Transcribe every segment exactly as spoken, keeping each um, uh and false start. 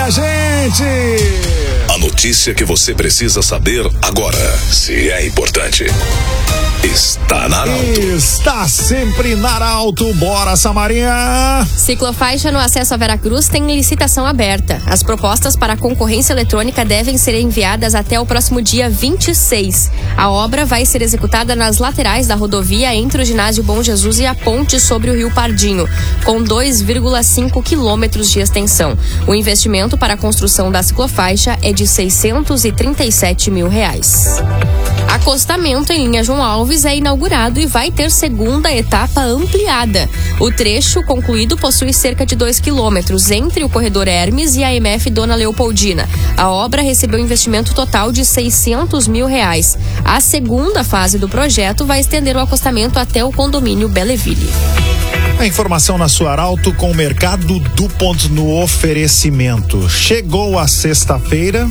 a gente! A notícia que você precisa saber agora, se é importante, está na Arauto. Está sempre na Arauto. Bora, Samarinha! Ciclofaixa no acesso a Veracruz tem licitação aberta. As propostas para a concorrência eletrônica devem ser enviadas até o próximo dia vinte e seis. A obra vai ser executada nas laterais da rodovia entre o ginásio Bom Jesus e a ponte sobre o Rio Pardinho, com dois vírgula cinco quilômetros de extensão. O investimento para a construção da ciclofaixa é de seiscentos e trinta e sete mil reais. Acostamento em linha João Alves é inaugurado e vai ter segunda etapa ampliada. O trecho concluído possui cerca de dois quilômetros entre o corredor Hermes e a M F Dona Leopoldina. A obra recebeu investimento total de seiscentos mil reais. A segunda fase do projeto vai estender o acostamento até o condomínio Belleville. A informação na sua Arauto com o Mercado DuPont no oferecimento. Chegou a sexta-feira.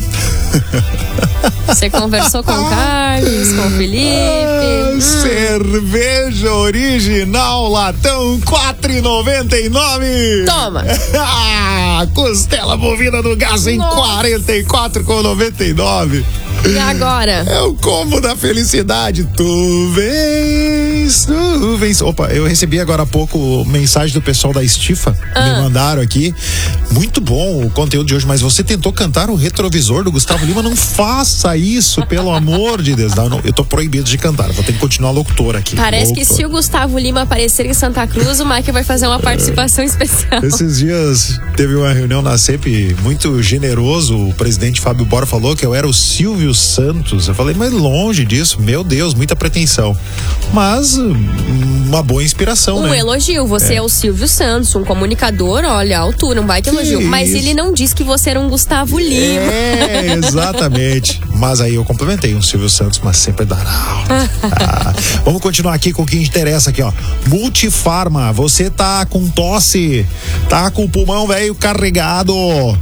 Você conversou com o Carlos, com o Felipe. Ah, hum. Cerveja original latão quatro reais e noventa e nove centavos. Toma. Ah, costela bovina do gás em quarenta e quatro reais e noventa e nove centavos. E agora? É o combo da felicidade. Tu vens, tu vens. Opa, eu recebi agora há pouco mensagem do pessoal da Estifa. Ah. Me mandaram aqui. Muito bom o conteúdo de hoje, mas você tentou cantar o retrovisor do Gustavo Lima. Não faça isso, pelo amor de Deus. Não, eu tô proibido de cantar. Vou ter que continuar locutor aqui. Parece locutor. que se o Gustavo Lima aparecer em Santa Cruz, o Mike vai fazer uma participação especial. Esses dias teve uma reunião na C E P muito generoso. O presidente Fábio Bora falou que eu era o Silvio Santos. Eu falei, mas longe disso, meu Deus, muita pretensão. Mas uma boa inspiração, um né? Um elogio, você é. é o Silvio Santos, um comunicador, olha, a altura, um baita elogio. Mas ele não disse que você era um Gustavo Lima. É, exatamente. Mas aí eu complementei um Silvio Santos, mas sempre da Arauto. Ah, vamos continuar aqui com o que interessa aqui, ó. Multifarma, você tá com tosse, tá com o pulmão velho carregado,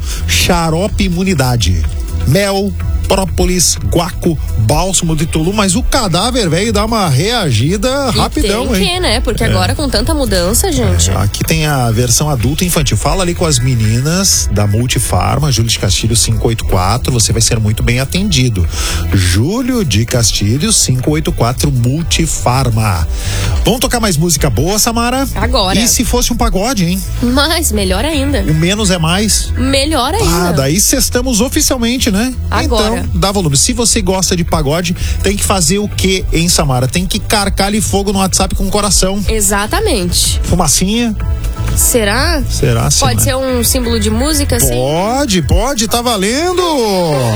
xarope imunidade, mel, própolis, guaco, bálsamo de Tulu, mas o cadáver, velho, dá uma reagida e rapidão, tem hein? que, né? Porque é. agora com tanta mudança, gente. É, aqui tem a versão adulta e infantil. Fala ali com as meninas da Multifarma, Júlio de Castilhos cinco oito quatro, você vai ser muito bem atendido. Júlio de Castilhos cinco oito quatro Multifarma. Vamos tocar mais música boa, Samara? Agora. E se fosse um pagode, hein? Mas melhor ainda. O menos é mais. Melhor ainda. Ah, daí sextamos oficialmente, né? Agora. Então, dá volume. Se você gosta de pagode, tem que fazer o que em Samara? Tem que carcar-lhe fogo no WhatsApp com o coração. Exatamente. Fumacinha. Será? Será sim. Pode né? ser um símbolo de música, assim? Pode, pode, tá valendo!